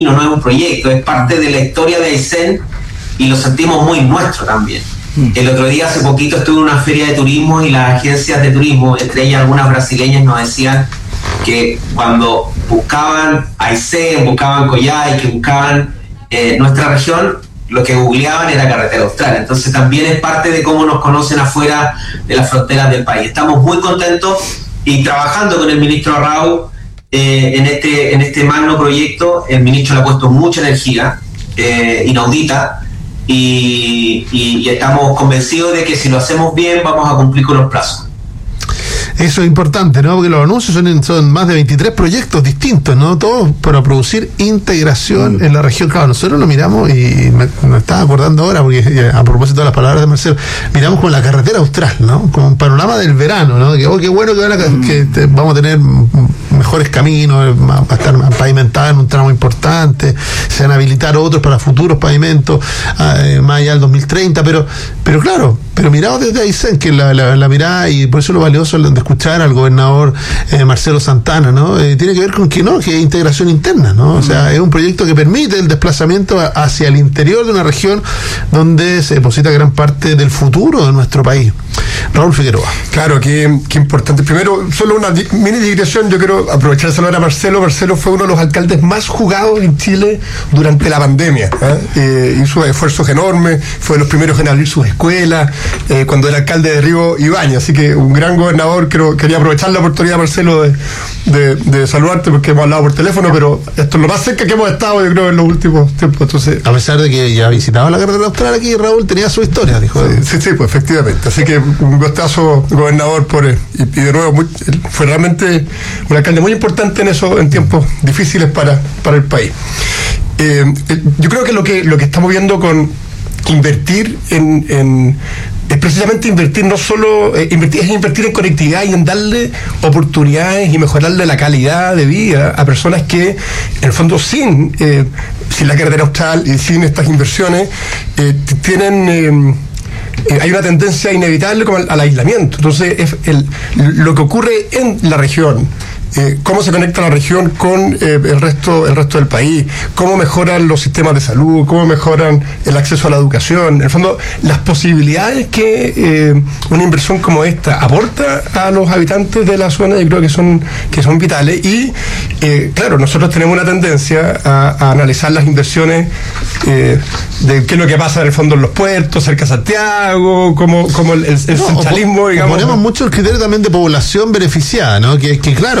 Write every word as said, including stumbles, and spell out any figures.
no, no es un proyecto, es parte de la historia de Aysén y lo sentimos muy nuestro también. Mm. El otro día, hace poquito, estuve en una feria de turismo y las agencias de turismo, entre ellas algunas brasileñas, nos decían que cuando buscaban Aysén, buscaban Coyhaique, que buscaban eh, nuestra región, lo que googleaban era Carretera Austral. Entonces también es parte de cómo nos conocen afuera de las fronteras del país. Estamos muy contentos y trabajando con el ministro Arrau eh, en este en este magno proyecto. El ministro le ha puesto mucha energía, eh, inaudita, y, y, y estamos convencidos de que si lo hacemos bien vamos a cumplir con los plazos. Eso es importante, ¿no? Porque los anuncios son, son más de veintitrés proyectos distintos, ¿no? Todos para producir integración mm. en la región. Claro, nosotros lo miramos y me, me estaba acordando ahora, porque a propósito de las palabras de Marcelo, miramos con la carretera austral, ¿no? Como un panorama del verano, ¿no? Que, oh, qué bueno que, van a, mm. que te, vamos a tener mejores caminos, va a estar pavimentada en un tramo importante, se van a habilitar otros para futuros pavimentos, eh, más allá del dos mil treinta, pero, pero claro, pero mirado desde Aysén, que la, la, la mirada, y por eso lo valioso de escuchar al gobernador eh, Marcelo Santana, ¿no? Eh, tiene que ver con que no, que es integración interna, ¿no? O sea, es un proyecto que permite el desplazamiento a, hacia el interior de una región donde se deposita gran parte del futuro de nuestro país. Raúl Figueroa. Claro, qué, qué importante. Primero, solo una di- mini digresión. Yo quiero aprovechar de saludar a Marcelo. Marcelo fue uno de los alcaldes más jugados en Chile durante la pandemia. ¿eh? Eh, hizo esfuerzos enormes, fue de los primeros en abrir sus escuelas, eh, cuando era alcalde de Río Ibañez. Así que un gran gobernador. Creo, quería aprovechar la oportunidad, Marcelo, de, de, de saludarte, porque hemos hablado por teléfono, pero esto es lo más cerca que hemos estado, yo creo, en los últimos tiempos. Entonces, a pesar de que ya visitaba la carretera austral aquí, Raúl tenía su historia, dijo. Sí, sí, sí, pues efectivamente. Así que un gustazo, gobernador, por y, y de nuevo muy, fue realmente un alcalde muy importante en eso, en tiempos difíciles para, para el país. Eh, yo creo que lo que lo que estamos viendo con invertir en, en es precisamente invertir, no solo eh, invertir, es invertir en conectividad y en darle oportunidades y mejorarle la calidad de vida a personas que, en el fondo, sin eh, sin la carretera austral y sin estas inversiones, eh, tienen eh, eh, hay una tendencia inevitable como al, al aislamiento. Entonces, es el, lo que ocurre en la región, Eh, cómo se conecta la región con eh, el resto el resto del país, cómo mejoran los sistemas de salud, cómo mejoran el acceso a la educación, en el fondo las posibilidades que eh, una inversión como esta aporta a los habitantes de la zona, yo creo que son que son vitales. Y eh, claro, nosotros tenemos una tendencia a, a analizar las inversiones eh, de qué es lo que pasa en el fondo en los puertos, cerca de Santiago, como, como el, el, el no, centralismo, o, digamos. O ponemos mucho el criterio también de población beneficiada, ¿no? Que, que claro,